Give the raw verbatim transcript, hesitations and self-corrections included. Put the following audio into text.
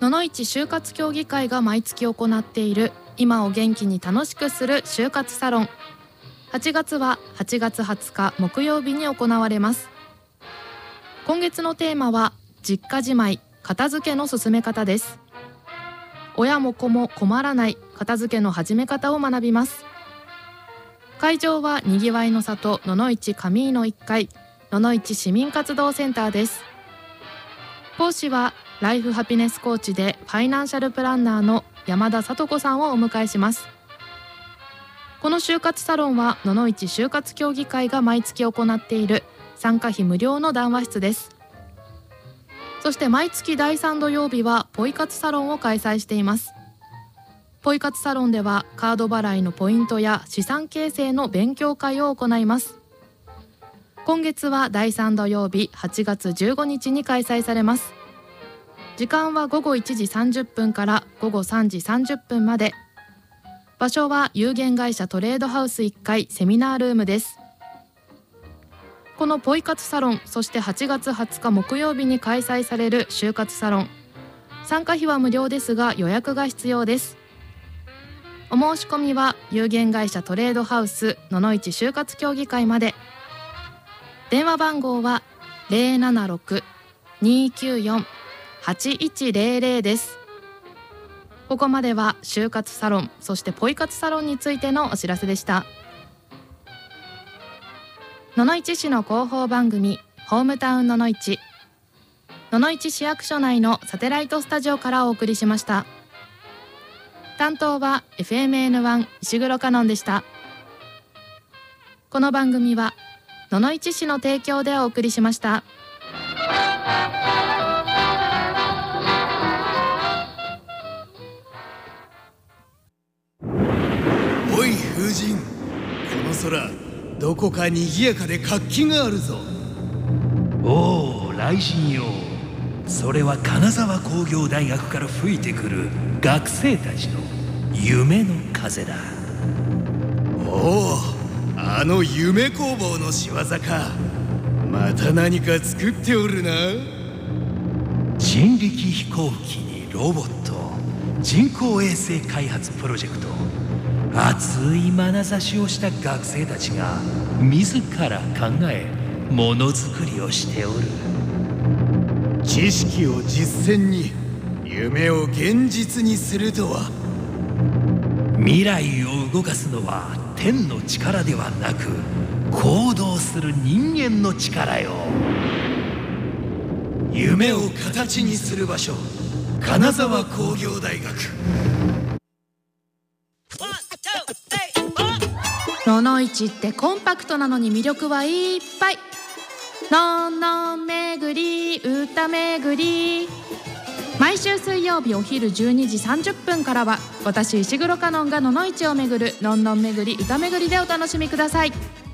野々市就活協議会が毎月行っている今を元気に楽しくする就活サロン。はちがつははちがつはつか木曜日に行われます。今月のテーマは実家じまい片付けの進め方です。親も子も困らない片付けの始め方を学びます。会場はにぎわいの里野々市上井のいっかい野々市市民活動センターです。講師はライフハピネスコーチでファイナンシャルプランナーの山田聡子さんをお迎えします。この就活サロンは野々市就活協議会が毎月行っている参加費無料の談話室です。そして毎月だいさん土曜日はポイ活サロンを開催しています。ポイ活サロンではカード払いのポイントや資産形成の勉強会を行います。今月はだいさん土曜日はちがつじゅうごにちに開催されます。時間はごごいちじさんじゅっぷんからごごさんじさんじゅっぷんまで。場所は有限会社トレードハウスいっかいセミナールームです。このポイ活サロン、そしてはちがつはつか木曜日に開催される就活サロン、参加費は無料ですが予約が必要です。お申し込みは有限会社トレードハウス野々市就活協議会まで。電話番号は ゼロななろく にーきゅうよん はちいちゼロゼロ です。ここまでは就活サロン、そしてポイ活サロンについてのお知らせでした。野々市市の広報番組ホームタウン野々市、野々市市役所内のサテライトスタジオからお送りしました。担当は エフエムエヌワン 石黒香音でした。この番組は野々市市の提供でお送りしました。 おい風神、この空どこかにぎやかで活気があるぞ。 おお雷神よ、それは金沢工業大学から吹いてくる学生たちの夢の風だ。 おお、あの夢工房の仕業か。また何か作っておるな。 人力飛行機にロボット、人工衛星開発プロジェクト、熱い眼差しをした学生たちが自ら考えものづくりをしておる。 知識を実践に、夢を現実にするとは。 未来を動かすのは天の力ではなく行動する人間の力よ。 夢を形にする場所、金沢工業大学。 野々市ってコンパクトなのに魅力はいっぱい。のんのん巡り歌巡り、毎週水曜日お昼じゅうにじさんじゅっぷんからは私石黒香音が野々市を巡るのんのん巡り歌巡りでお楽しみください。